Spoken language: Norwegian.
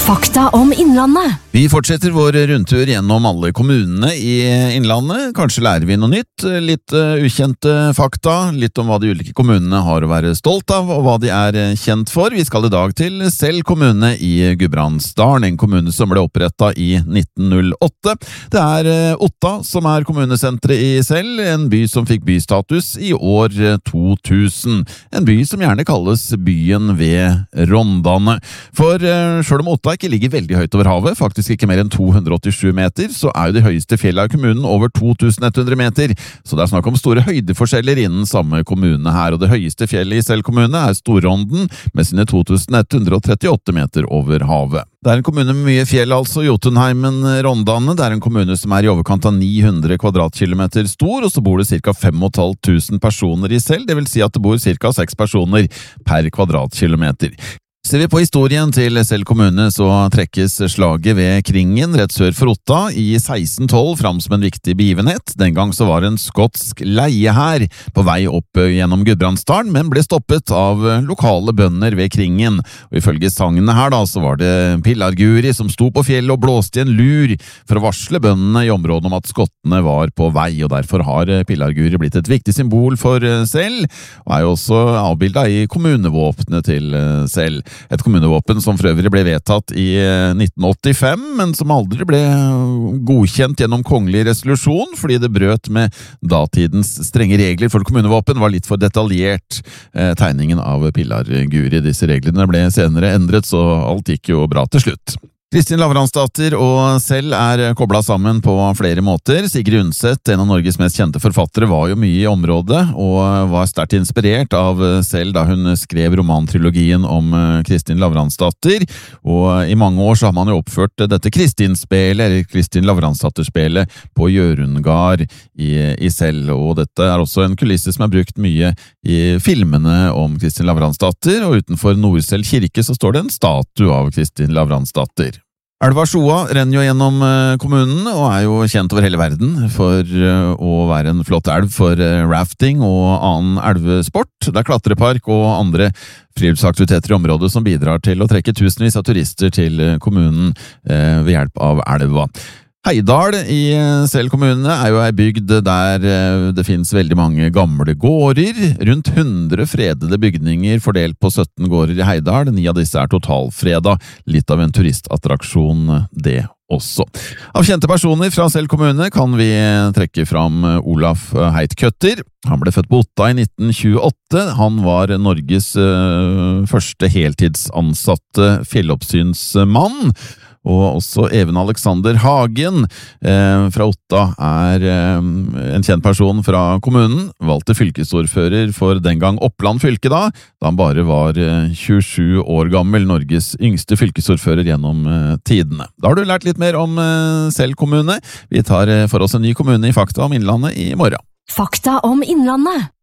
Fakta om Innlandet. Vi fortsetter vår rundtur gjennom alle kommunene i Innlandet. Kanskje lærer vi noe nytt, litt ukjente fakta, litt om hva de ulike kommunene har å være stolt av, og hva de er kjent for. Vi skal i dag til Sel kommune i Gudbrandsdalen, en kommune som ble opprettet i 1908. Det er Otta som er kommunesentret i Sel, en by som fikk bystatus i år 2000. En by som gjerne kalles byen ved Rondane. For selv om Otta ikke ligger veldig høyt over havet, faktisk ikke mer enn 287 meter, så er jo de høyeste fjellene i kommunen over 2100 meter, så det er snakk om store høydeforskjeller innen samme kommune her, og det høyeste fjellet i Sel kommune er Storronden, med sine 2138 meter over havet. Det er en kommune med mye fjell, altså Jotunheimen, Rondane. Det er en kommune som er i overkant av 900 kvadratkilometer stor, og så bor det ca. 5500 personer i Sel, det vil si at det bor ca. 6 personer per kvadratkilometer. Ser vi på historien til Sel kommune, så trekkes slaget ved Kringen rett sør for Otta i 1612 fram som en viktig begivenhet. Den gang så var en skotsk leiehær på vei opp gjennom Gudbrandsdalen, men ble stoppet av lokale bønder ved Kringen. Og ifølge sangene her da, så var det Pillarguri som sto på fjellet og blåste i en lur for å varsle bøndene i området om at skottene var på vei, og derfor har Pillarguri blitt et viktig symbol for Sel, og er jo også avbildet i kommunevåpenet til Sel. Et kommunevåpen som for øvrig ble vedtatt i 1985, men som aldri ble godkjent gjennom kongelig resolusjon, fordi det brøt med datidens strenge regler for kommunevåpen, var litt for detaljert. Tegningen av Pillarguri. Disse reglene ble senere endret, så alt gikk jo bra til slutt. Kristin Lavransdatter og Sel er koblet sammen på flere måter. Sigrid Undset, en av Norges mest kjente forfattere, var jo mye i området, og var sterkt inspirert av Sel da hun skrev romantrilogien om Kristin Lavransdatter. Og i mange år så har man jo oppført dette Kristin-spelet, eller Kristin Lavransdatter-spelet, på Gjørundgard i Sel. Og dette er også en kulisse som er brukt mye i filmene om Kristin Lavransdatter, og utenfor Nordsel kirke så står det en statue av Kristin Lavransdatter. Elva Sjoa renner jo gjennom kommunen og er jo kjent over hele verden for å være en flott elv for rafting og annen elvesport. Det er klatrepark og andre friluftsaktiviteter i området som bidrar til å trekke tusenvis av turister til kommunen ved hjelp av elva. Heidal i Sel kommune er jo en bygd der det finnes veldig mange gamle gårder, rundt 100 fredede bygninger fordelt på 17 gårder i Heidal. 9 av disse er totalfredet, litt av en turistattraksjon det også. Av kjente personer fra Sel kommune kan vi trekke fram Olaf Heitkøtter. Han ble født på Otta i 1928. Han var Norges første heltidsansatte fjelloppsynsmann. Og også Even Alexander Hagen fra Otta er en kjent person fra kommunen, valgt til fylkesordfører for den gang Oppland fylke da han bare var 27 år gammel, Norges yngste fylkesordfører gjennom tidene. Da har du lært litt mer om Sel kommune. Vi tar for oss en ny kommune i Fakta om Innlandet i morgen. Fakta om Innlandet.